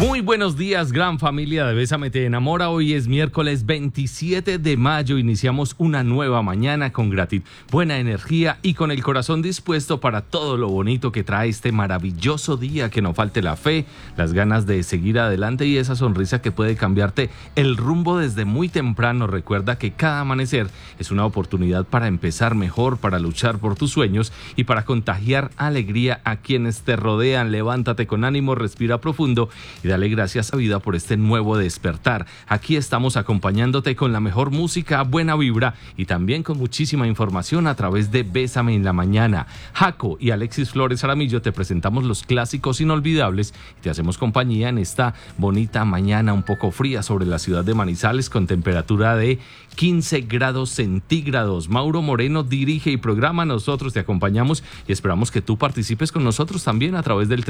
Muy buenos días, gran familia de Bésame Te Enamora. Hoy es miércoles 27 de mayo. Iniciamos una nueva mañana con gratitud, buena energía y con el corazón dispuesto para todo lo bonito que trae este maravilloso día. Que no falte la fe, las ganas de seguir adelante y esa sonrisa que puede cambiarte el rumbo desde muy temprano. Recuerda que cada amanecer es una oportunidad para empezar mejor, para luchar por tus sueños y para contagiar alegría a quienes te rodean. Levántate con ánimo, respira profundo y dale gracias a vida por este nuevo despertar. Aquí estamos acompañándote con la mejor música, buena vibra y también con muchísima información a través de Bésame en la Mañana. Jaco y Alexis Flores Aramillo te presentamos los clásicos inolvidables y te hacemos compañía en esta bonita mañana un poco fría sobre la ciudad de Manizales con temperatura de 15 grados centígrados. Mauro Moreno dirige y programa. Nosotros te acompañamos y esperamos que tú participes con nosotros también a través del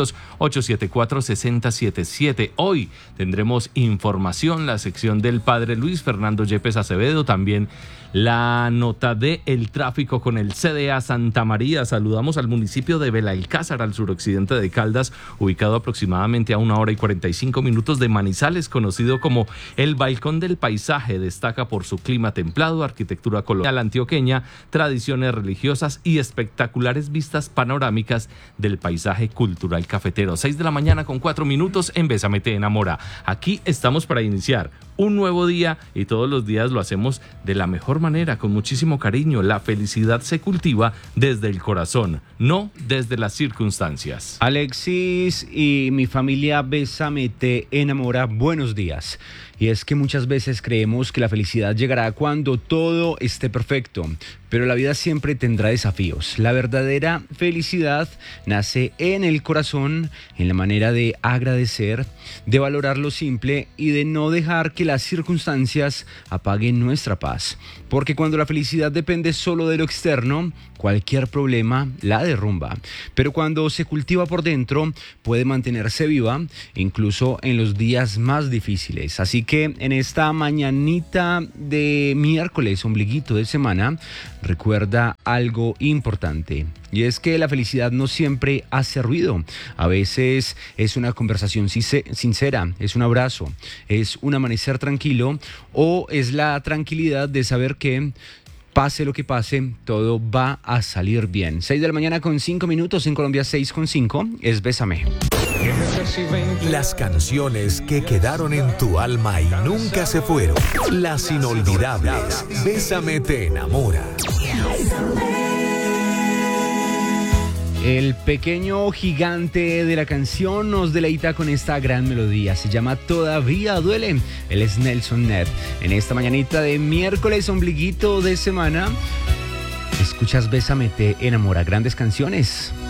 300-874-6077. Hoy tendremos información, la sección del padre Luis Fernando Yepes Acevedo, también la nota de el tráfico con el CDA Santa María. Saludamos al municipio de Belalcázar, al suroccidente de Caldas, ubicado aproximadamente a 1 hora y 45 minutos de Manizales, conocido como el Balcón del Paisaje. Destaca por su clima templado, arquitectura colonial antioqueña, tradiciones religiosas y espectaculares vistas panorámicas del paisaje cultural cafetero. 6 de la mañana con 4 minutos en Bésame Te Enamora. Aquí estamos para iniciar un nuevo día y todos los días lo hacemos de la mejor manera, con muchísimo cariño. La felicidad se cultiva desde el corazón, no desde las circunstancias. Alexis y mi familia Bésame Te Enamora, buenos días. Y es que muchas veces creemos que la felicidad llegará cuando todo esté perfecto, pero la vida siempre tendrá desafíos. La verdadera felicidad nace en el corazón, en la manera de agradecer, de valorar lo simple y de no dejar que las circunstancias apaguen nuestra paz. Porque cuando la felicidad depende solo de lo externo, cualquier problema la derrumba. Pero cuando se cultiva por dentro, puede mantenerse viva, incluso en los días más difíciles. Así que en esta mañanita de miércoles, ombliguito de semana, recuerda algo importante. Y es que la felicidad no siempre hace ruido. A veces es una conversación sincera, es un abrazo, es un amanecer tranquilo o es la tranquilidad de saber que pase lo que pase, todo va a salir bien. 6 de la mañana con 5 minutos en Colombia, 6 con 5, es Bésame. Las canciones que quedaron en tu alma y nunca se fueron. Las inolvidables. Bésame Te Enamora. El pequeño gigante de la canción nos deleita con esta gran melodía. Se llama Todavía Duele. Él es Nelson Ned. En esta mañanita de miércoles, ombliguito de semana, escuchas Bésame Te Enamora. Grandes canciones.